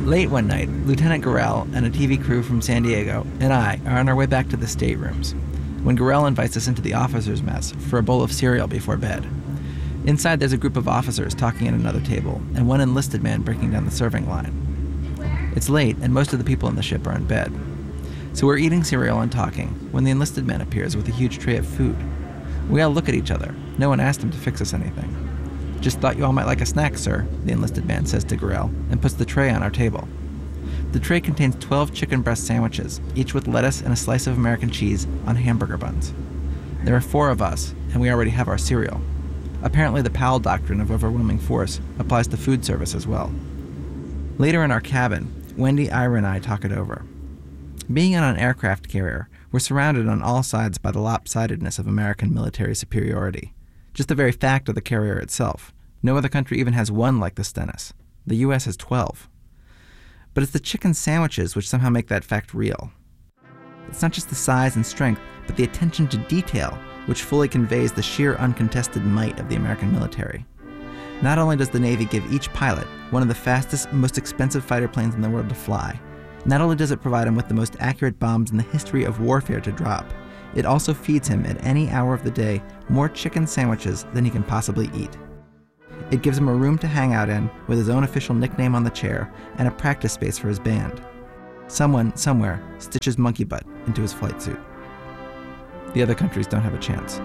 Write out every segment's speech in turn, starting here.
Late one night, Lieutenant Gorell and a TV crew from San Diego and I are on our way back to the staterooms when Gorell invites us into the officers' mess for a bowl of cereal before bed. Inside, there's a group of officers talking at another table and one enlisted man breaking down the serving line. It's late, and most of the people in the ship are in bed. So we're eating cereal and talking when the enlisted man appears with a huge tray of food. We all look at each other. No one asked him to fix us anything. "Just thought you all might like a snack, sir," the enlisted man says to Gorell, and puts the tray on our table. The tray contains 12 chicken breast sandwiches, each with lettuce and a slice of American cheese on hamburger buns. There are 4 of us, and we already have our cereal. Apparently the Powell doctrine of overwhelming force applies to food service as well. Later in our cabin, Wendy, Ira, and I talk it over. Being on an aircraft carrier, we're surrounded on all sides by the lopsidedness of American military superiority. Just the very fact of the carrier itself. No other country even has one like the Stennis. The U.S. has 12. But it's the chicken sandwiches which somehow make that fact real. It's not just the size and strength, but the attention to detail which fully conveys the sheer uncontested might of the American military. Not only does the Navy give each pilot one of the fastest, most expensive fighter planes in the world to fly, not only does it provide him with the most accurate bombs in the history of warfare to drop, it also feeds him at any hour of the day more chicken sandwiches than he can possibly eat. It gives him a room to hang out in with his own official nickname on the chair and a practice space for his band. Someone, somewhere, stitches monkey butt into his flight suit. The other countries don't have a chance.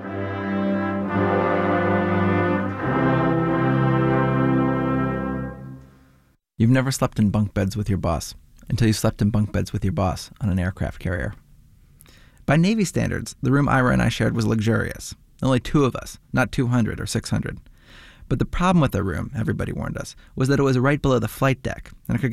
You've never slept in bunk beds with your boss until you slept in bunk beds with your boss on an aircraft carrier. By Navy standards, the room Ira and I shared was luxurious. Only 2 of us, not 200 or 600. But the problem with the room, everybody warned us, was that it was right below the flight deck, and it could